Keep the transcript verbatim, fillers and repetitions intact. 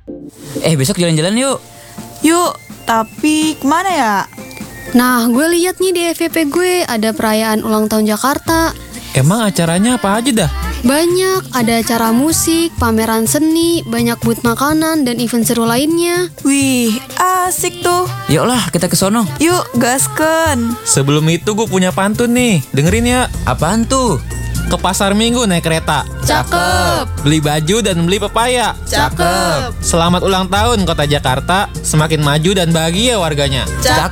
Eh, besok jalan-jalan yuk. Yuk, tapi kemana ya? Nah, gue lihat nih di F Y P gue ada perayaan ulang tahun Jakarta. Emang acaranya apa aja dah? Banyak, ada acara musik, pameran seni, banyak booth makanan, dan event seru lainnya. Wih, asik tuh. Yuklah, kita ke sono. Yuk, gasken. Sebelum itu gue punya pantun nih. Dengerin ya. Apaan tuh? Ke pasar minggu naik kereta. Cakep. Beli baju dan beli pepaya. Cakep. Selamat ulang tahun Kota Jakarta. Semakin maju dan bahagia warganya. Cakep.